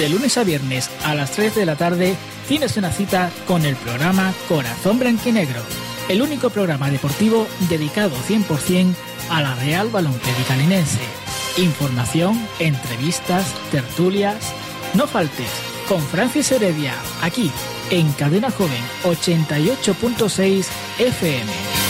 De lunes a viernes a las 3 de la tarde tienes una cita con el programa Corazón Blanquinegro, el único programa deportivo dedicado 100% a la Real Balompié Calinense. Información, entrevistas, tertulias. No faltes con Francis Heredia, aquí en Cadena Joven 88.6 FM.